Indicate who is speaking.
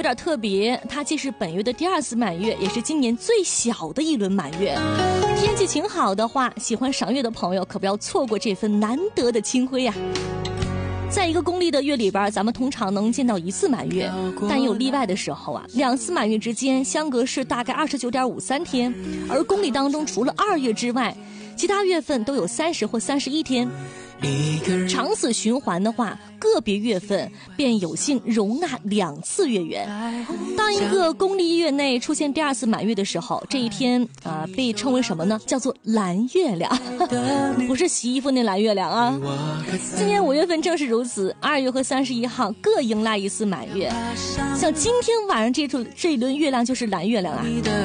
Speaker 1: 点特别，它既是本月的第2次满月，也是今年最小的一轮满月。天气晴好的话，喜欢赏月的朋友可不要错过这份难得的清辉呀。在一个公历的月里边，咱们通常能见到1次满月，但也有例外的时候啊，2次满月之间相隔是大概29.53天，而公历当中除了2月之外，其他月份都有30或31天。长此循环的话，个别月份便有幸容纳2次月圆。当一个公历月内出现第2次满月的时候，这一天被称为什么呢？叫做蓝月亮，不是洗衣服那蓝月亮啊。今年5月份正是如此，2月和31号各迎来1次满月。像今天晚上这一轮月亮就是蓝月亮啊。